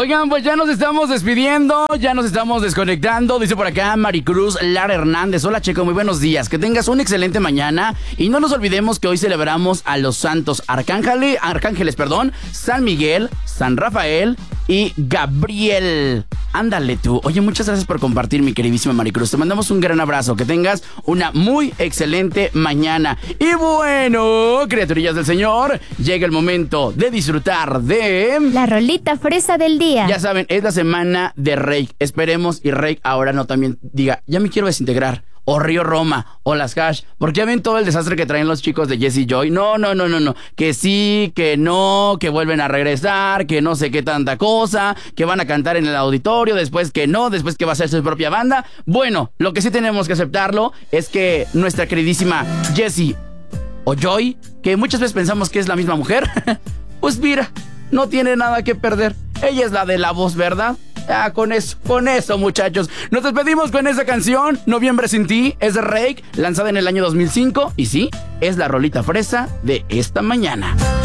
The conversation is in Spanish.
Oigan, pues ya nos estamos despidiendo, ya nos estamos desconectando. Dice por acá Maricruz Lara Hernández. Hola, Checo, muy buenos días. Que tengas una excelente mañana. Y no nos olvidemos que hoy celebramos a los santos arcángeles, San Miguel, San Rafael y Gabriel. Ándale tú. Oye, muchas gracias por compartir, mi queridísima Maricruz. Te mandamos un gran abrazo. Que tengas una muy excelente mañana. Y bueno, criaturillas del Señor, llega el momento de disfrutar de... la rolita fresa del día. Ya saben, es la semana de Reik. Esperemos y Reik ahora no también diga, ya me quiero desintegrar. O Río Roma, o las Hash. Porque ya ven todo el desastre que traen los chicos de Jesse Joy. No. Que sí, que no, que vuelven a regresar, que no sé qué tanta cosa, que van a cantar en el auditorio, después que no, después que va a ser su propia banda. Bueno, lo que sí tenemos que aceptarlo es que nuestra queridísima Jessie o Joy, que muchas veces pensamos que es la misma mujer, pues mira, no tiene nada que perder. Ella es la de la voz, ¿verdad? Ah, con eso, muchachos. Nos despedimos con esa canción, Noviembre sin ti, es de Reik, lanzada en el año 2005. Y sí, es la rolita fresa de esta mañana.